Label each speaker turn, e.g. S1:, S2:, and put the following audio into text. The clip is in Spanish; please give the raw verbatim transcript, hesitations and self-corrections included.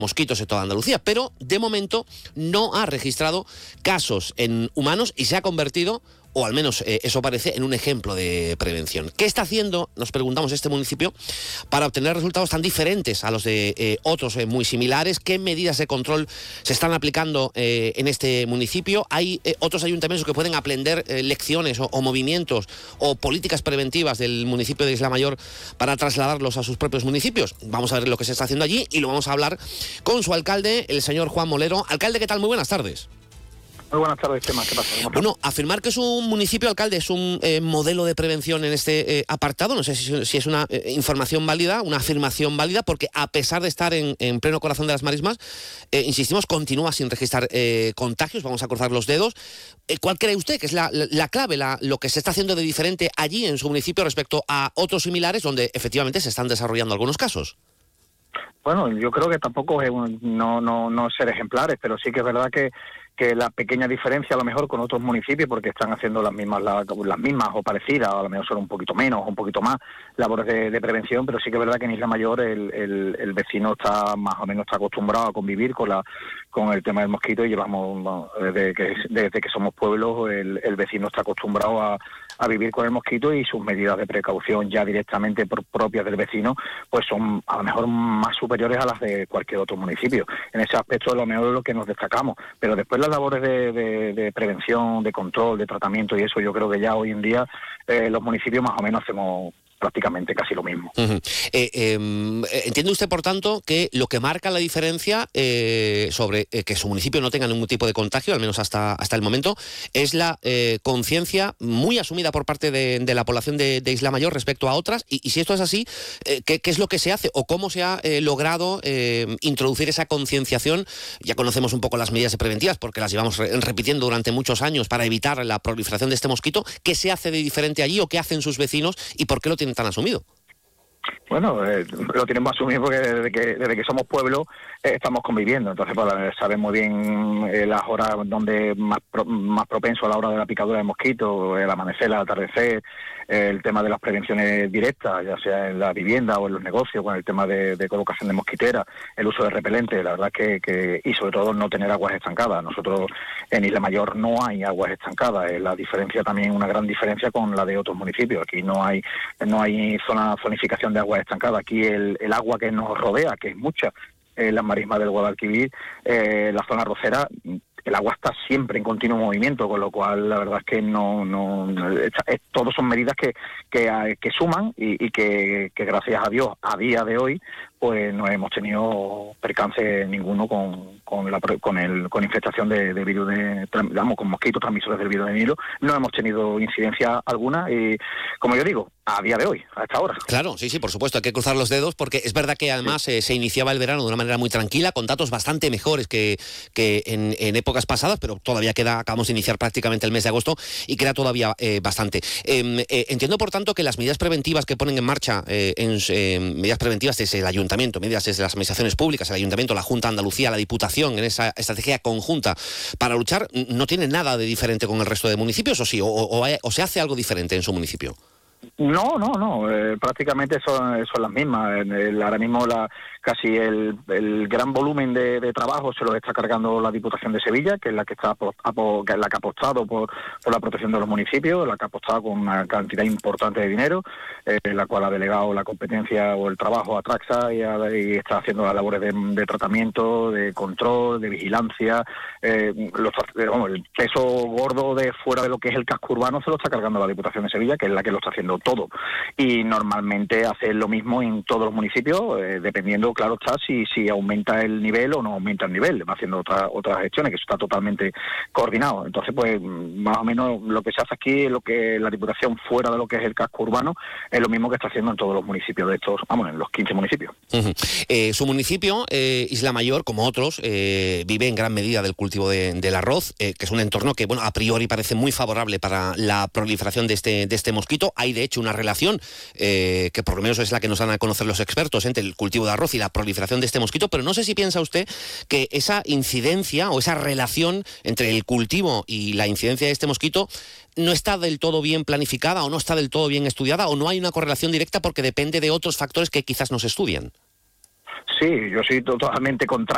S1: mosquitos en toda Andalucía, pero de momento no ha registrado casos en humanos y se ha convertido, o al menos eh, eso parece, en un ejemplo de prevención. ¿Qué está haciendo, nos preguntamos, este municipio para obtener resultados tan diferentes a los de eh, otros eh, muy similares? ¿Qué medidas de control se están aplicando eh, en este municipio? ¿Hay eh, otros ayuntamientos que pueden aprender eh, lecciones o, o movimientos o políticas preventivas del municipio de Isla Mayor para trasladarlos a sus propios municipios? Vamos a ver lo que se está haciendo allí y lo vamos a hablar con su alcalde, el señor Juan Molero. Alcalde, ¿qué tal? Muy buenas tardes.
S2: Muy buenas tardes, Chema. ¿Qué pasa?
S1: Bueno, afirmar que es un municipio, alcalde, es un eh, modelo de prevención en este eh, apartado, no sé si, si es una eh, información válida, una afirmación válida, porque a pesar de estar en, en pleno corazón de las marismas, eh, insistimos, continúa sin registrar eh, contagios, vamos a cruzar los dedos. Eh, ¿Cuál cree usted que es la, la, la clave, la, lo que se está haciendo de diferente allí en su municipio respecto a otros similares donde efectivamente se están desarrollando algunos casos?
S2: Bueno, yo creo que tampoco es un, no, no, no ser ejemplares, pero sí que es verdad que que la pequeña diferencia a lo mejor con otros municipios, porque están haciendo las mismas la, las mismas o parecidas, a lo mejor son un poquito menos o un poquito más labores de, de prevención, pero sí que es verdad que en Isla Mayor el, el, el vecino está más o menos está acostumbrado a convivir con la con el tema del mosquito y llevamos, desde que, desde que somos pueblos, el, el vecino está acostumbrado a, a vivir con el mosquito y sus medidas de precaución ya directamente por, propias del vecino, pues son a lo mejor más superiores a las de cualquier otro municipio. En ese aspecto a lo mejor es lo que nos destacamos, pero después las labores de, de, de prevención, de control, de tratamiento y eso, yo creo que ya hoy en día eh, los municipios más o menos hacemos prácticamente casi lo mismo.
S1: Uh-huh. eh, eh, ¿Entiende usted, por tanto, que lo que marca la diferencia eh, sobre eh, que su municipio no tenga ningún tipo de contagio, al menos hasta, hasta el momento, es la eh, conciencia muy asumida por parte de, de la población de, de Isla Mayor respecto a otras? Y, y si esto es así, eh, ¿qué, ¿qué es lo que se hace o cómo se ha eh, logrado eh, introducir esa concienciación? Ya conocemos un poco las medidas preventivas porque las llevamos re- repitiendo durante muchos años para evitar la proliferación de este mosquito. ¿Qué se hace de diferente allí o qué hacen sus vecinos y por qué lo tienen tan asumido?
S2: Bueno, eh, lo tenemos asumido porque desde que, desde que somos pueblo eh, estamos conviviendo, entonces pues, sabemos bien eh, las horas donde más pro, más propenso a la hora de la picadura de mosquito, el amanecer, el atardecer, eh, el tema de las prevenciones directas, ya sea en la vivienda o en los negocios, con el tema de, de colocación de mosquitera, el uso de repelente, la verdad que, que y sobre todo no tener aguas estancadas. Nosotros en Isla Mayor no hay aguas estancadas, es la diferencia también, una gran diferencia con la de otros municipios. Aquí no hay no hay zona zonificación de aguas estancadas. Aquí el, el agua que nos rodea, que es mucha, eh, las marismas del Guadalquivir, eh, la zona arrocera, el agua está siempre en continuo movimiento, con lo cual la verdad es que no, no, no es, es, todos son medidas que que, que suman y, y que, que gracias a Dios a día de hoy pues no hemos tenido percance ninguno con con la con el con infestación de, de virus de digamos con mosquitos transmisores del virus de Nilo. No hemos tenido incidencia alguna y, como yo digo, a día de hoy, a esta hora.
S1: Claro, sí, sí, por supuesto, hay que cruzar los dedos porque es verdad que además sí. eh, se iniciaba el verano de una manera muy tranquila, con datos bastante mejores que, que en, en épocas pasadas, pero todavía queda, acabamos de iniciar prácticamente el mes de agosto y queda todavía eh, bastante. Eh, eh, entiendo, por tanto, que las medidas preventivas que ponen en marcha, eh, en, eh, medidas preventivas desde el Ayuntamiento, medidas desde las administraciones públicas, el Ayuntamiento, la Junta de Andalucía, la Diputación, en esa estrategia conjunta para luchar, no tiene nada de diferente con el resto de municipios, ¿o sí? ¿O, o, o se hace algo diferente en su municipio?
S2: No, no, no, eh, prácticamente son, son las mismas. El, ahora mismo la, casi el, el gran volumen de, de trabajo se lo está cargando la Diputación de Sevilla, que es la que está apo, que es la que ha apostado por, por la protección de los municipios, la que ha apostado con una cantidad importante de dinero, eh, la cual ha delegado la competencia o el trabajo a Traxa y, a, y está haciendo las labores de, de tratamiento, de control, de vigilancia. Eh, los, bueno, el peso gordo de fuera de lo que es el casco urbano se lo está cargando la Diputación de Sevilla, que es la que lo está haciendo todo, y normalmente hace lo mismo en todos los municipios, eh, dependiendo, claro está, si si aumenta el nivel o no aumenta el nivel, va haciendo otras otras gestiones, que eso está totalmente coordinado. Entonces, pues, más o menos lo que se hace aquí, lo que la Diputación fuera de lo que es el casco urbano, es lo mismo que está haciendo en todos los municipios de estos, vamos, en los quince municipios.
S1: Uh-huh. Eh, su municipio, eh, Isla Mayor, como otros, eh, vive en gran medida del cultivo de, del arroz, eh, que es un entorno que, bueno, a priori parece muy favorable para la proliferación de este, de este mosquito. Hay, de hecho, una relación eh, que por lo menos es la que nos dan a conocer los expertos entre el cultivo de arroz y la proliferación de este mosquito, pero no sé si piensa usted que esa incidencia o esa relación entre el cultivo y la incidencia de este mosquito no está del todo bien planificada o no está del todo bien estudiada, o no hay una correlación directa porque depende de otros factores que quizás no se estudian.
S2: Sí, yo soy totalmente contra